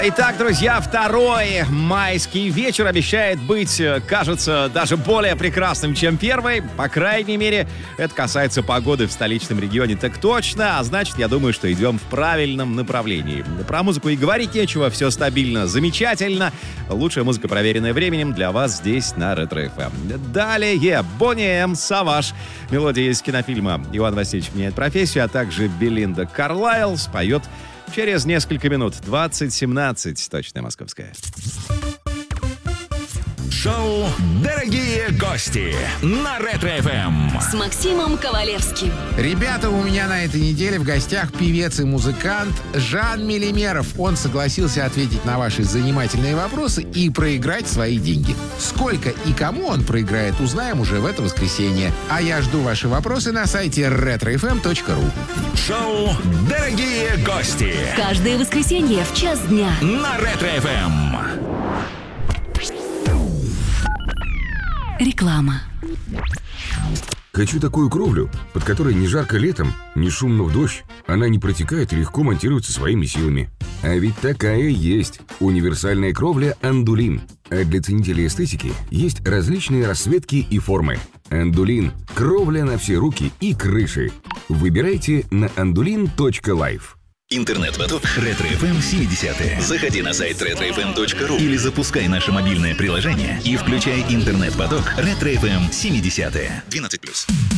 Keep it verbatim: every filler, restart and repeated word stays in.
Итак, друзья, второй майский вечер обещает быть, кажется, даже более прекрасным, чем первый. По крайней мере, это касается погоды в столичном регионе так точно. А значит, я думаю, что идем в правильном направлении. Про музыку и говорить нечего, все стабильно, замечательно. Лучшая музыка, проверенная временем, для вас здесь на Ретро-эф эм. Далее Бонни М. «Саваж». Мелодия из кинофильма «Иван Васильевич меняет профессию», а также Белинда Карлайл споет через несколько минут. двадцать семнадцать, точная московская. Шоу «Дорогие гости» на Ретро-эф эм с Максимом Ковалевским. Ребята, у меня на этой неделе в гостях певец и музыкант Жан Мелимеров. Он согласился ответить на ваши занимательные вопросы и проиграть свои деньги. Сколько и кому он проиграет, узнаем уже в это воскресенье. А я жду ваши вопросы на сайте ретро эф эм точка ру. Шоу «Дорогие гости» Каждое воскресенье в час дня на Ретро-эф эм. Реклама. Хочу такую кровлю, под которой не жарко летом, не шумно в дождь. Она не протекает и легко монтируется своими силами. А ведь такая есть. Универсальная кровля «Андулин». А для ценителей эстетики есть различные расцветки и формы. «Андулин» – кровля на все руки и крыши. Выбирайте на андулин точка лайф. Интернет-поток Ретро-эф эм семидесятые. Заходи на сайт ретро эф эм точка ру или запускай наше мобильное приложение и включай интернет-поток Ретро-эф эм семидесятые. двенадцать плюс.